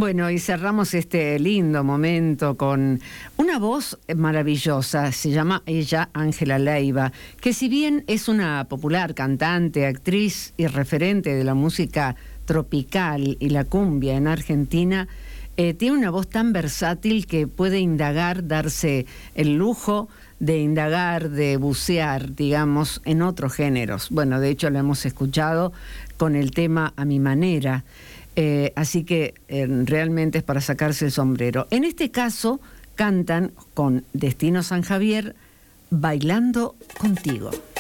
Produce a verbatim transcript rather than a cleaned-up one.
Bueno, y cerramos este lindo momento con una voz maravillosa, se llama ella Ángela Leiva, que si bien es una popular cantante, actriz y referente de la música tropical y la cumbia en Argentina, eh, tiene una voz tan versátil que puede indagar, darse el lujo de indagar, de bucear, digamos, en otros géneros. Bueno, de hecho la hemos escuchado con el tema A mi manera. Eh, así que eh, realmente es para sacarse el sombrero. En este caso cantan con Destino San Javier, Bailando contigo.